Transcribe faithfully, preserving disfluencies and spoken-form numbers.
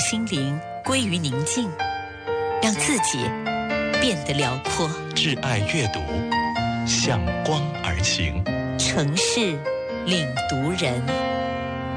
心灵归于宁静，让自己变得辽阔。 挚爱阅读，向光而行。 城市领读人。